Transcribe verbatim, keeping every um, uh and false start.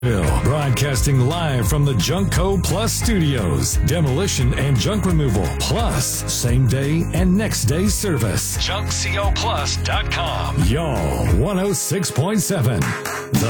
Broadcasting live from the Junkco Plus Studios. Demolition and junk removal, plus same day and next day service. junk co plus dot com. Y'all one oh six point seven. The